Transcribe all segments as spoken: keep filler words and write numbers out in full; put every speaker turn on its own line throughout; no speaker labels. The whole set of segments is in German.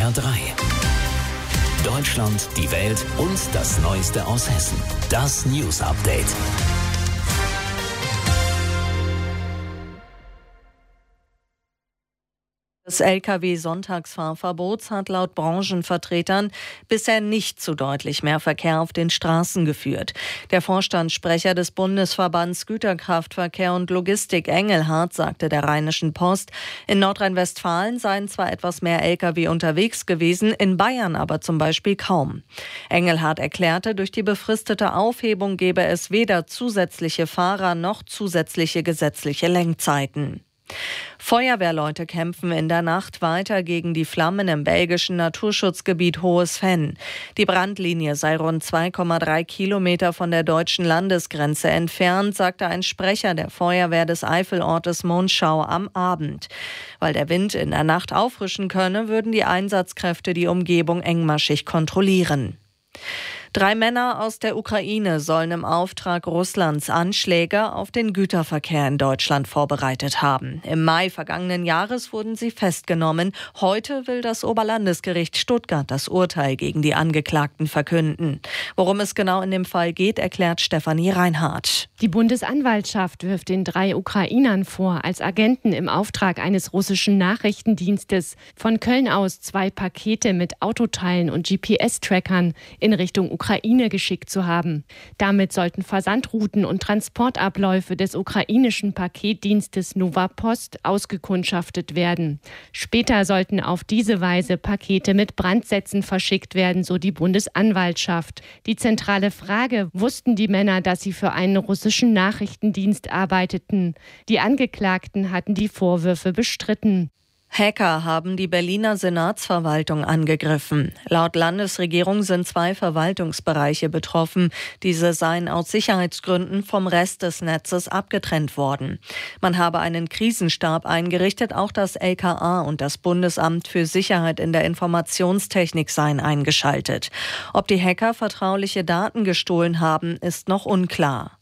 R drei. Deutschland, die Welt und das Neueste aus Hessen. Das News Update.
Das L K W-Sonntagsfahrverbots hat laut Branchenvertretern bisher nicht zu deutlich mehr Verkehr auf den Straßen geführt. Der Vorstandssprecher des Bundesverbands Güterkraftverkehr und Logistik Engelhardt sagte der Rheinischen Post, in Nordrhein-Westfalen seien zwar etwas mehr L K W unterwegs gewesen, in Bayern aber zum Beispiel kaum. Engelhardt erklärte, durch die befristete Aufhebung gebe es weder zusätzliche Fahrer noch zusätzliche gesetzliche Lenkzeiten. Feuerwehrleute kämpfen in der Nacht weiter gegen die Flammen im belgischen Naturschutzgebiet Hohes Venn. Die Brandlinie sei rund zwei Komma drei Kilometer von der deutschen Landesgrenze entfernt, sagte ein Sprecher der Feuerwehr des Eifelortes Monschau am Abend. Weil der Wind in der Nacht auffrischen könne, würden die Einsatzkräfte die Umgebung engmaschig kontrollieren. Drei Männer aus der Ukraine sollen im Auftrag Russlands Anschläge auf den Güterverkehr in Deutschland vorbereitet haben. Im Mai vergangenen Jahres wurden sie festgenommen. Heute will das Oberlandesgericht Stuttgart das Urteil gegen die Angeklagten verkünden. Worum es genau in dem Fall geht, erklärt Stefanie Reinhardt.
Die Bundesanwaltschaft wirft den drei Ukrainern vor, als Agenten im Auftrag eines russischen Nachrichtendienstes von Köln aus zwei Pakete mit Autoteilen und G P S-Trackern in Richtung Ukraine Ukraine geschickt zu haben. Damit sollten Versandrouten und Transportabläufe des ukrainischen Paketdienstes Nova Post ausgekundschaftet werden. Später sollten auf diese Weise Pakete mit Brandsätzen verschickt werden, so die Bundesanwaltschaft. Die zentrale Frage: Wussten die Männer, dass sie für einen russischen Nachrichtendienst arbeiteten? Die Angeklagten hatten die Vorwürfe bestritten.
Hacker haben die Berliner Senatsverwaltung angegriffen. Laut Landesregierung sind zwei Verwaltungsbereiche betroffen. Diese seien aus Sicherheitsgründen vom Rest des Netzes abgetrennt worden. Man habe einen Krisenstab eingerichtet, auch das L K A und das Bundesamt für Sicherheit in der Informationstechnik seien eingeschaltet. Ob die Hacker vertrauliche Daten gestohlen haben, ist noch unklar.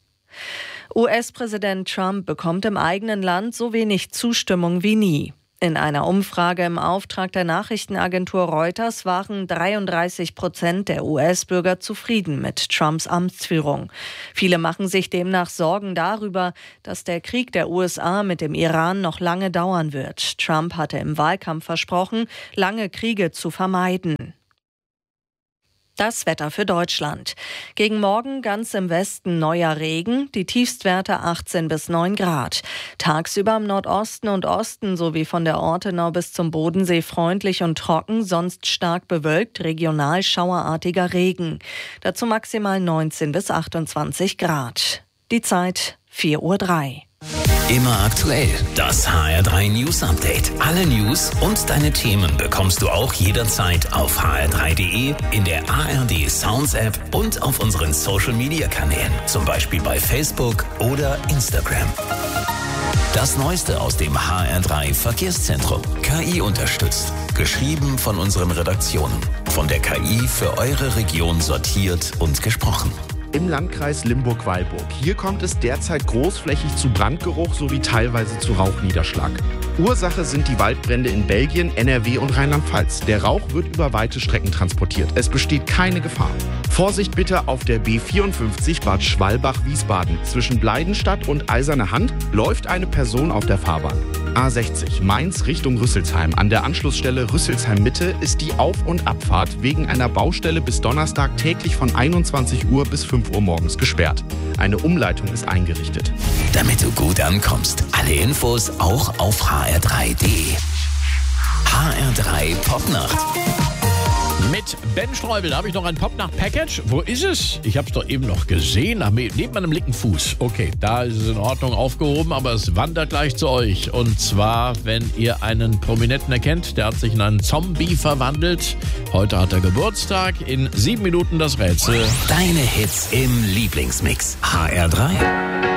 U S-Präsident Trump bekommt im eigenen Land so wenig Zustimmung wie nie. In einer Umfrage im Auftrag der Nachrichtenagentur Reuters waren dreiunddreißig Prozent der U S-Bürger zufrieden mit Trumps Amtsführung. Viele machen sich demnach Sorgen darüber, dass der Krieg der U S A mit dem Iran noch lange dauern wird. Trump hatte im Wahlkampf versprochen, lange Kriege zu vermeiden. Das Wetter für Deutschland. Gegen Morgen ganz im Westen neuer Regen, die Tiefstwerte achtzehn bis neun Grad. Tagsüber im Nordosten und Osten sowie von der Ortenau bis zum Bodensee freundlich und trocken, sonst stark bewölkt, regional schauerartiger Regen. Dazu maximal neunzehn bis achtundzwanzig Grad. Die Zeit vier Uhr drei.
Immer aktuell. Das H R drei News Update. Alle News und deine Themen bekommst du auch jederzeit auf h r drei punkt d e, in der A R D Sounds App und auf unseren Social Media Kanälen. Zum Beispiel bei Facebook oder Instagram. Das Neueste aus dem H R drei Verkehrszentrum. K I unterstützt. Geschrieben von unseren Redaktionen. Von der K I für eure Region sortiert und gesprochen.
Im Landkreis Limburg-Weilburg. Hier kommt es derzeit großflächig zu Brandgeruch sowie teilweise zu Rauchniederschlag. Ursache sind die Waldbrände in Belgien, N R W und Rheinland-Pfalz. Der Rauch wird über weite Strecken transportiert. Es besteht keine Gefahr. Vorsicht bitte auf der B vierundfünfzig Bad Schwalbach-Wiesbaden. Zwischen Bleidenstadt und Eiserne Hand läuft eine Person auf der Fahrbahn. A sechzig Mainz Richtung Rüsselsheim. An der Anschlussstelle Rüsselsheim-Mitte ist die Auf- und Abfahrt wegen einer Baustelle bis Donnerstag täglich von einundzwanzig Uhr bis fünf Uhr morgens gesperrt. Eine Umleitung ist eingerichtet.
Damit du gut ankommst. Alle Infos auch auf h r drei punkt d e. H R drei Popnacht.
Mit Ben Streubel, da habe ich noch ein Popnacht-Package. Wo ist es? Ich habe es doch eben noch gesehen. Ach, neben meinem linken Fuß. Okay, da ist es in Ordnung aufgehoben, aber es wandert gleich zu euch. Und zwar, wenn ihr einen Prominenten erkennt, der hat sich in einen Zombie verwandelt. Heute hat er Geburtstag. In sieben Minuten das Rätsel.
Deine Hits im Lieblingsmix. H R drei.